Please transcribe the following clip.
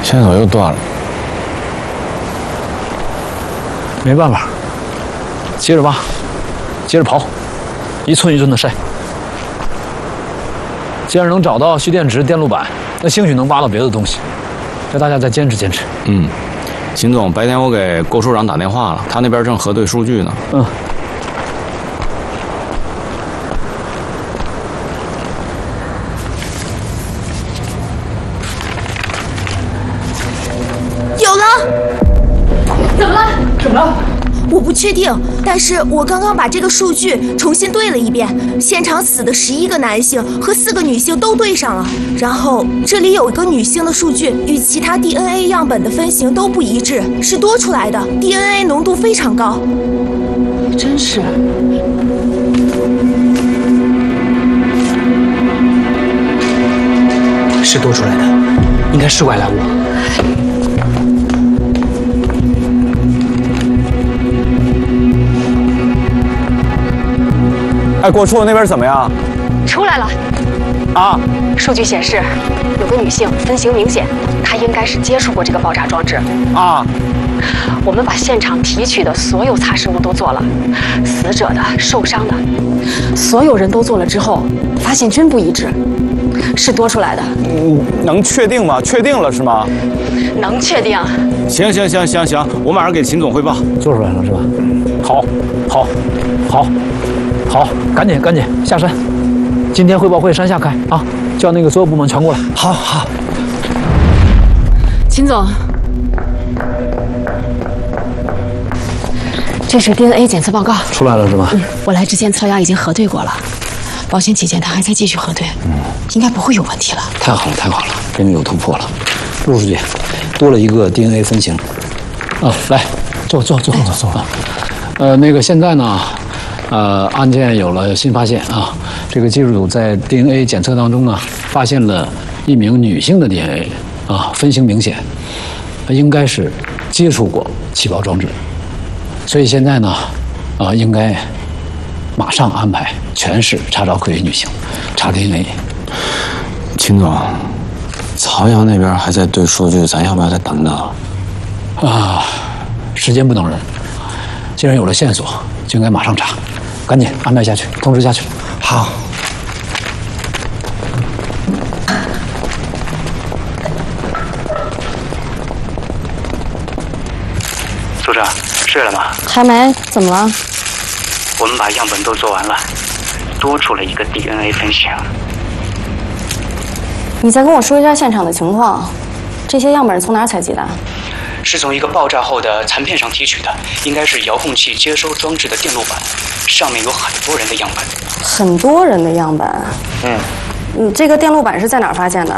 线索又断了， 没办法，接着挖，接着刨，一寸一寸的筛。既然能找到蓄电池、电路板，那兴许能挖到别的东西。叫大家再坚持坚持。 秦总，白天我给郭处长打电话了，他那边正核对数据呢。 有了！ 怎么了？怎么了？ 我不确定，但是我刚刚把这个数据重新对了一遍，现场死的11个男性和4个女性都对上了，然后这里有一个女性的数据与其他 DNA 样本的分型都不一致，是多出来的 DNA 浓度非常高。 真是。 是多出来的，应该是外来物。 哎，郭处那边怎么样？ 出来了。 啊， 数据显示，有个女性分型明显，她应该是接触过这个爆炸装置。 啊， 我们把现场提取的所有擦拭物都做了，死者的、受伤的，所有人都做了之后，发现均不一致，是多出来的。 能确定吗？确定了是吗？ 能确定。 行，我马上给秦总汇报。 做出来了是吧？好，赶紧下山。今天汇报会山下开啊，叫那个所有部门全过来。 好。 秦总，这是 DNA 检测报告， 出来了是吧？ 我来之前曹阳已经核对过了，保险起见他还在继续核对，应该不会有问题了。 太好了，终于有突破了。陆书记，多了一个 DNA 分型。来，坐。那个现在呢，案件有了新发现啊。这个技术组在 DNA 检测当中呢，发现了一名女性的 DNA 啊，分型明显，应该是接触过起爆装置，所以现在呢，应该马上安排全市查找可疑女性，查 DNA。 秦总，曹阳那边还在对数据，咱要不要再等等？ 时间不等人，既然有了线索，就应该马上查，赶紧安排下去，通知下去。 好。 组长，睡了吗？ 还没，怎么了？ 我们把样本都做完了，多出了一个 DNA 分型。 你再跟我说一下现场的情况，这些样本是从哪儿采集的？ 是从一个爆炸后的残片上提取的，应该是遥控器接收装置的电路板，上面有很多人的样本。 很多人的样本。这个电路板是在哪儿发现的？